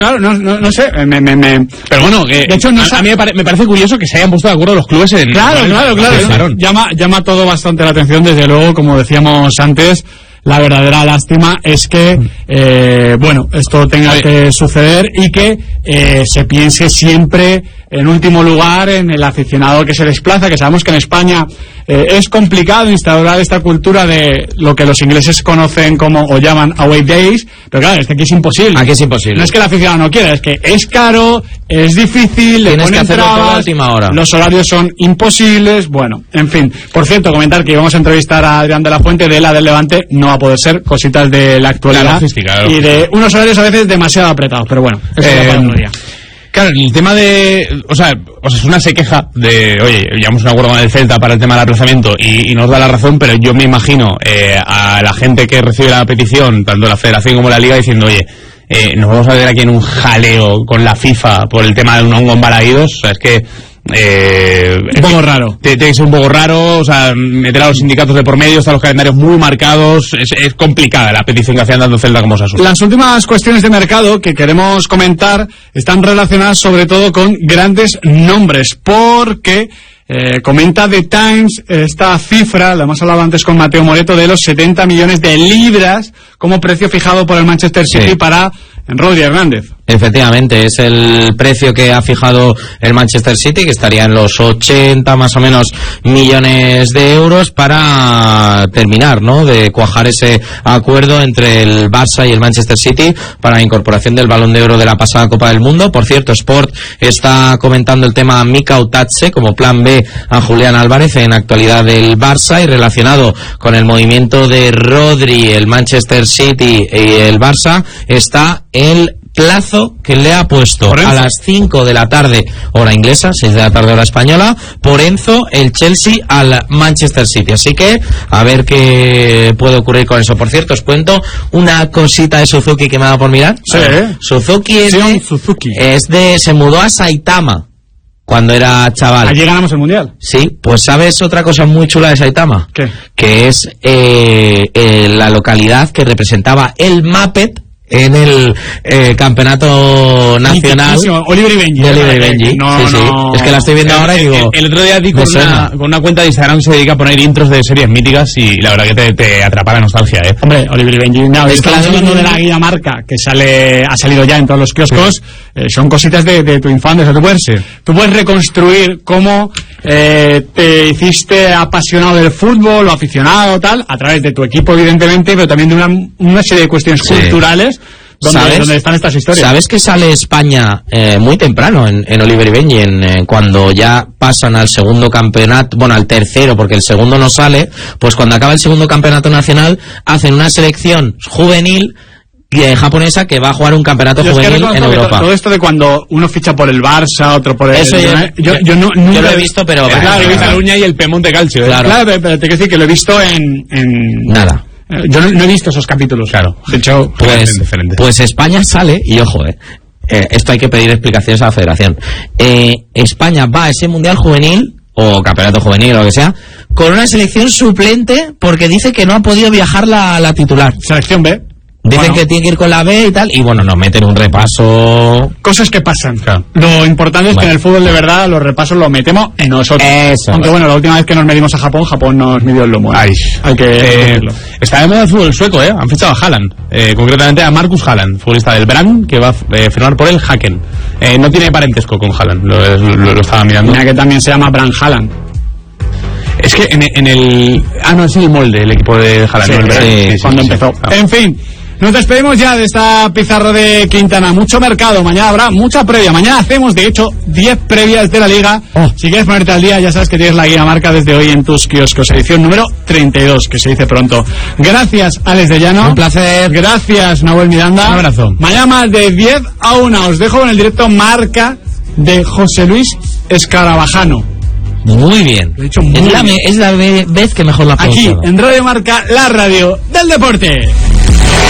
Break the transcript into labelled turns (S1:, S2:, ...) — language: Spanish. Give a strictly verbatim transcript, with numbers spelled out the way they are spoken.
S1: Claro, no, no, no sé, me, me, me...
S2: pero bueno, que
S1: de hecho, no
S2: a,
S1: sa-
S2: a mí me, pare, me parece curioso que se hayan puesto de acuerdo los clubes en...
S1: Claro, claro, claro, claro. Llama, llama todo bastante la atención, desde luego, como decíamos antes. La verdadera lástima es que, eh, bueno, esto tenga
S2: Oye.
S1: que suceder y que eh, se piense siempre, en último lugar, en el aficionado que se desplaza, que sabemos que en España eh, es complicado instaurar esta cultura de lo que los ingleses conocen como, o llaman away days, pero claro, es que aquí es imposible.
S3: Aquí es imposible.
S1: No es que el aficionado no quiera, es que es caro, es difícil, le
S3: Tienes
S1: ponen
S3: que hacerlo todo a
S1: trabas,
S3: última hora.
S1: los horarios son imposibles, bueno, en fin. Por cierto, comentar que íbamos a entrevistar a Adrián de la Fuente de la del Levante, no va a poder ser, cositas de la actualidad
S2: La logística, la
S1: y
S2: logística.
S1: de unos horarios a veces demasiado apretados, pero bueno, eso
S2: Eh,
S1: ya para otro día.
S2: Claro, el tema de... O sea, Osasuna se queja de... Oye, llevamos un acuerdo con el Celta para el tema del aplazamiento y, y nos da la razón, pero yo me imagino eh, a la gente que recibe la petición, tanto la Federación como la Liga, diciendo, oye, eh, nos vamos a ver aquí en un jaleo con la FIFA por el tema de un hongo en Balaídos. O sea, es que... Eh,
S1: Un poco raro.
S2: Tiene que ser un poco raro, o sea, meter a los sindicatos de por medio, están los calendarios muy marcados, es, es complicada la petición que hacían tanto Celta como Osasuna.
S1: Las últimas cuestiones de mercado que queremos comentar están relacionadas sobre todo con grandes nombres, porque eh, comenta The Times esta cifra, la hemos hablado antes con Mateo Moreto, de los setenta millones de libras como precio fijado por el Manchester City
S3: Sí.
S1: para Rodri Hernández.
S3: Efectivamente, es el precio que ha fijado el Manchester City, que estaría en los ochenta más o menos millones de euros para terminar, ¿no?, de cuajar ese acuerdo entre el Barça y el Manchester City para la incorporación del Balón de Oro de la pasada Copa del Mundo. Por cierto, Sport está comentando el tema Mika Otatse como plan B a Julián Álvarez en actualidad del Barça, y relacionado con el movimiento de Rodri, el Manchester City y el Barça está el plazo que le ha puesto
S1: Por Enzo.
S3: a las cinco de la tarde hora inglesa, seis de la tarde hora española, por Enzo, el Chelsea al Manchester City. Así que a ver qué puede ocurrir con eso. Por cierto, os cuento una cosita de Suzuki que me ha dado por mirar.
S1: Sí.
S3: Suzuki es
S1: Sion
S3: de,
S1: Suzuki.
S3: es de se mudó a Saitama cuando era chaval.
S1: Allí ganamos el Mundial.
S3: Sí, pues ¿sabes otra cosa muy chula de Saitama?
S1: ¿Qué?
S3: Que es eh, eh, la localidad que representaba el Muppet en el eh, campeonato nacional.
S1: Mitiquísimo. Oliver y Benji.
S3: De Oliver y Benji.
S1: No,
S3: sí, sí.
S1: no.
S3: Es que la estoy viendo ahora y
S2: El-
S3: digo...
S2: El, el otro día di con
S3: me suena.
S2: una, con una cuenta de Instagram que se dedica a poner intros de series míticas y la verdad que te, te atrapa la nostalgia, ¿eh?
S1: Hombre, Oliver y Benji. No,
S3: Es
S1: es
S3: que
S1: que
S3: la
S1: hablando
S3: de-
S1: de la guía marca que sale, ha salido ya en todos los kioscos, eh, son cositas de, de tu infancia. O sea, tú puedes, tú puedes reconstruir cómo eh, te hiciste apasionado del fútbol o aficionado tal, a través de tu equipo, evidentemente, pero también de una, una serie de cuestiones
S3: Sí.
S1: culturales donde,
S3: ¿Sabes?
S1: donde están estas historias.
S3: ¿Sabes que sale España eh, muy temprano en, en Oliver y Benji, en, eh, cuando ya pasan al segundo campeonato, bueno, al tercero, porque el segundo no sale, pues cuando acaba el segundo campeonato nacional, hacen una selección juvenil eh, japonesa que va a jugar un campeonato
S1: Yo es que
S3: juvenil
S1: reconozco
S3: en
S1: que to-
S3: Europa.
S1: todo esto de cuando uno ficha por el Barça, otro por el...
S3: Eso yo-
S1: yo, yo, no, nunca
S3: yo lo he visto, pero...
S2: Claro,
S3: Claro,
S2: el Cataluña y el Pemonte Calcio, ¿eh?
S3: Claro.
S1: Claro, pero, pero te quiero decir que lo he visto en... en...
S3: Nada.
S1: Eh, Yo no, no he visto esos capítulos.
S2: Claro.
S1: De hecho,
S3: Pues,
S2: Diferente, diferente.
S3: pues España sale, y ojo, eh, eh, esto hay que pedir explicaciones a la federación. Eh, España va a ese mundial juvenil, o campeonato juvenil, o lo que sea, con una selección suplente porque dice que no ha podido viajar la, la titular.
S1: selección B.
S3: Dicen
S1: Bueno,
S3: que tiene que ir con la B y tal, y bueno, nos meten un repaso.
S1: cosas que pasan.
S2: Claro.
S1: Lo importante es
S3: Bueno.
S1: que en el fútbol de verdad los repasos los metemos en nosotros.
S3: Eso.
S1: Aunque bueno, la última vez que nos medimos a Japón, Japón nos midió el lomo. ¿eh?
S2: Ay.
S1: Hay que
S2: Eh,
S1: decirlo.
S2: está de moda el fútbol sueco, ¿eh? Han fichado a Haaland, eh, concretamente a Marcus Haaland, futbolista del Brann, que va a eh, firmar por el Haken. Eh, no tiene parentesco con Haaland, lo, lo- lo estaba mirando.
S1: Mira que también se llama Bran Haaland.
S2: Es que en, en el... Ah, no, es el molde, el equipo de Haaland,
S1: Sí,
S2: no el Brann.
S3: sí,
S2: Sí, sí,
S1: cuando
S2: sí,
S1: empezó.
S2: sí. Ah.
S1: En fin, nos despedimos ya de esta pizarra de Quintana. Mucho mercado, mañana habrá mucha previa. Mañana hacemos, de hecho, diez previas de la Liga.
S3: Oh.
S1: Si quieres ponerte al día, ya sabes que tienes la guía marca desde hoy en tus kioscos. Edición número treinta y dos, que se dice pronto. Gracias, Alex de Llano.
S3: Un placer.
S1: Gracias, Nahuel Miranda.
S2: Un abrazo.
S1: Mañana más de diez a una. Os dejo con el directo marca de José Luis Escarabajano.
S3: Muy bien.
S1: Lo he dicho muy
S3: es, la,
S1: bien.
S3: me- es la ve- vez que mejor la
S1: Aquí,
S3: pronuncio.
S1: en Radio Marca, la radio del deporte.